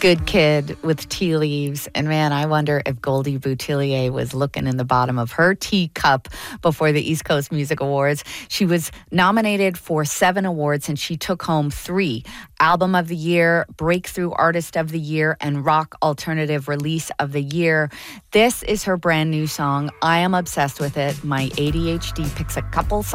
Good Kid with Tea Leaves. And man, I wonder if Goldie Boutillier was looking in the bottom of her teacup before the East Coast Music Awards. She was nominated for 7 awards and she took home 3: Album of the Year, Breakthrough Artist of the Year, and Rock Alternative Release of the Year. This is her brand new song. I am obsessed with it. My ADHD picks a couple songs